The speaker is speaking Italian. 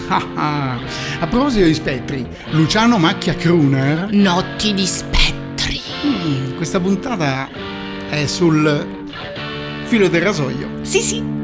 A proposito di spettri, Luciano Macchia Crooner. Notti di spettri. Questa puntata è sul filo del rasoio. Sì.